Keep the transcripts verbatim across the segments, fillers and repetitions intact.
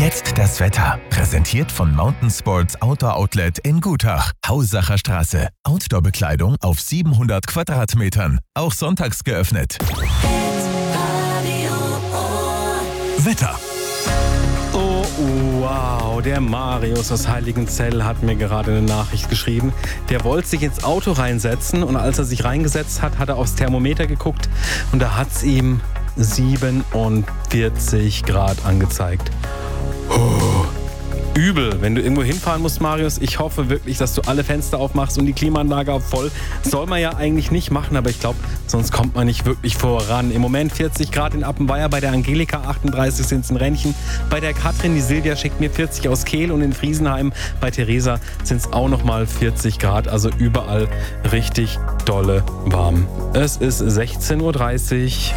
Jetzt das Wetter. Präsentiert von Mountain Sports Outdoor Outlet in Gutach. Hausacher Straße. Outdoor-Bekleidung auf siebenhundert Quadratmetern. Auch sonntags geöffnet. Wetter. Oh, wow, der Marius aus Heiligenzell hat mir gerade eine Nachricht geschrieben. Der wollte sich ins Auto reinsetzen und als er sich reingesetzt hat, hat er aufs Thermometer geguckt und da hat es ihm siebenundvierzig Grad angezeigt. Oh, übel, wenn du irgendwo hinfahren musst, Marius. Ich hoffe wirklich, dass du alle Fenster aufmachst und die Klimaanlage auf voll. Soll man ja eigentlich nicht machen, aber ich glaube, sonst kommt man nicht wirklich voran. Im Moment vierzig Grad in Appenweier, bei der Angelika achtunddreißig sind es in Rennchen. Bei der Katrin, die Silvia schickt mir vierzig aus Kehl und in Friesenheim bei Theresa sind es auch nochmal vierzig Grad. Also überall richtig dolle warm. Es ist sechzehn Uhr dreißig.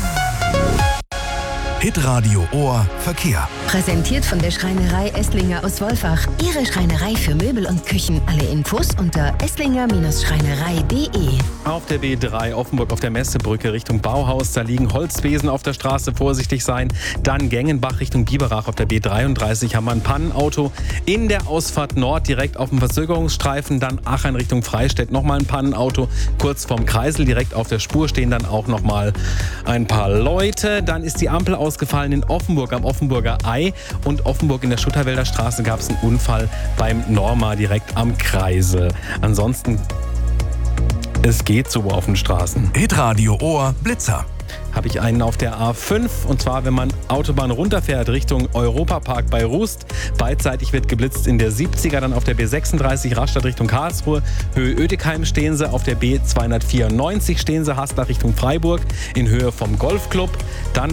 Hitradio Ohr Verkehr. Präsentiert von der Schreinerei Esslinger aus Wolfach. Ihre Schreinerei für Möbel und Küchen. Alle Infos unter esslinger Schreinerei punkt de. Auf der B drei Offenburg auf der Messebrücke Richtung Bauhaus. Da liegen Holzbesen auf der Straße. Vorsichtig sein. Dann Gengenbach Richtung Biberach auf der B dreiunddreißig haben wir ein Pannenauto. In der Ausfahrt Nord direkt auf dem Verzögerungsstreifen. Dann Aachen Richtung Freistädt nochmal ein Pannenauto. Kurz vorm Kreisel direkt auf der Spur stehen dann auch nochmal ein paar Leute. Dann ist die Ampel ausgefallen in Offenburg am Offenburger Ei. Und Offenburg in der Schutterwälder Straße gab es einen Unfall beim Norma direkt am Kreisel. Ansonsten, es geht so auf den Straßen. Hitradio Ohr Blitzer. Habe ich einen auf der A fünf und zwar, wenn man Autobahn runterfährt Richtung Europapark bei Rust. Beidseitig wird geblitzt in der siebziger, dann auf der B sechsunddreißig Rastatt Richtung Karlsruhe. Höhe Oetikheim stehen sie, auf der B zweihundertvierundneunzig stehen sie, Haslach Richtung Freiburg in Höhe vom Golfclub. Dann